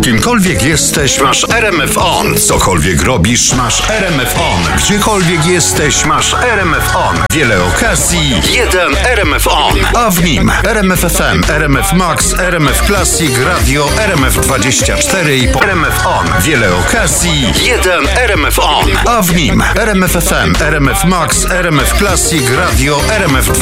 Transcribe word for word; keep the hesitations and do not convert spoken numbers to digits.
Kimkolwiek jesteś, masz R M F On. Cokolwiek robisz, masz R M F On. Gdziekolwiek jesteś, masz R M F On. Wiele okazji, jeden R M F On. A w nim R M F F M, R M F Max, R M F Classic, Radio, R M F dwadzieścia cztery i po R M F On. Wiele okazji, jeden R M F On. A w nim R M F F M, R M F Max, R M F Classic, Radio, R M F